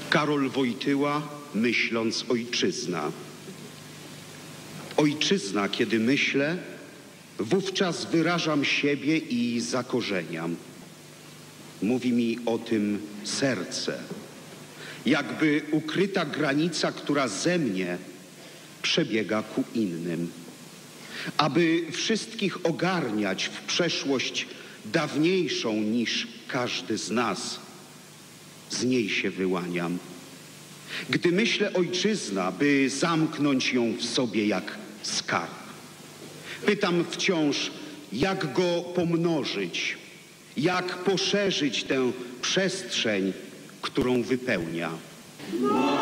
Karol Wojtyła, myśląc ojczyzna. Ojczyzna, kiedy myślę, wówczas wyrażam siebie i zakorzeniam. Mówi mi o tym serce, jakby ukryta granica, która ze mnie przebiega ku innym. Aby wszystkich ogarniać w przeszłość dawniejszą niż każdy z nas, z niej się wyłaniam. Gdy myślę ojczyzna, by zamknąć ją w sobie jak skarb. Pytam wciąż, jak go pomnożyć, jak poszerzyć tę przestrzeń, którą wypełnia.